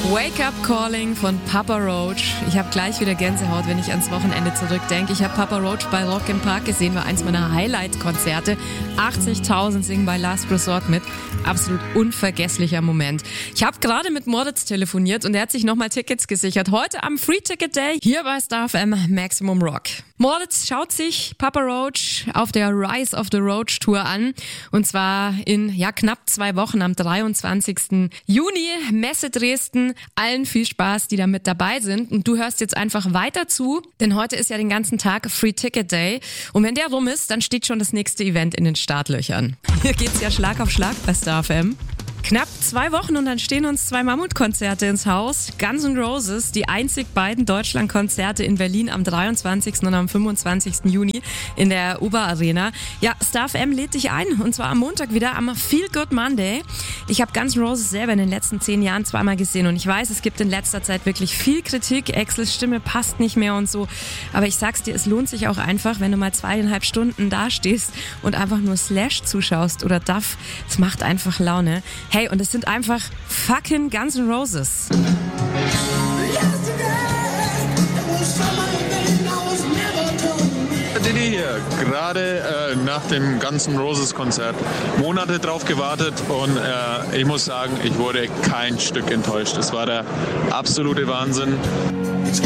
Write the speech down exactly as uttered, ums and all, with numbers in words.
Wake Up Calling von Papa Roach. Ich habe gleich wieder Gänsehaut, wenn ich ans Wochenende zurückdenke. Ich habe Papa Roach bei Rock im Park gesehen, war eins meiner Highlight-Konzerte. achtzigtausend singen bei Last Resort mit. Absolut unvergesslicher Moment. Ich habe gerade mit Moritz telefoniert und er hat sich nochmal Tickets gesichert. Heute am Free Ticket Day hier bei Star F M Maximum Rock. Moritz schaut sich Papa Roach auf der Rise of the Roach Tour an. Und zwar in ja knapp zwei Wochen am dreiundzwanzigsten Juni. Messe Dresden. Allen viel Spaß, die da mit dabei sind. Und du hörst jetzt einfach weiter zu, denn heute ist ja den ganzen Tag Free Ticket Day. Und wenn der rum ist, dann steht schon das nächste Event in den Startlöchern. Hier geht's ja Schlag auf Schlag bei Star F M. Knapp zwei Wochen und dann stehen uns zwei Mammutkonzerte ins Haus. Guns N' Roses, die einzig beiden Deutschlandkonzerte in Berlin am dreiundzwanzigsten und am fünfundzwanzigsten Juni in der U B A Arena. Ja, Star F M lädt dich ein und zwar am Montag wieder am Feel Good Monday. Ich habe Guns N' Roses selber in den letzten zehn Jahren zweimal gesehen und ich weiß, es gibt in letzter Zeit wirklich viel Kritik. Axls Stimme passt nicht mehr und so. Aber ich sag's dir, es lohnt sich auch einfach, wenn du mal zweieinhalb Stunden da stehst und einfach nur Slash zuschaust oder Duff. Es macht einfach Laune. Hey, und es sind einfach fucking Guns N' Roses. Diddy hier, gerade äh, nach dem Guns N' Roses Konzert. Monate drauf gewartet und äh, ich muss sagen, ich wurde kein Stück enttäuscht. Es war der absolute Wahnsinn. It's